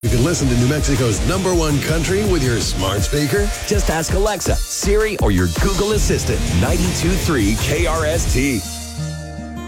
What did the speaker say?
You can listen to New Mexico's #1 country with your smart speaker. Just ask Alexa, Siri, or your Google Assistant. 92.3 KRST.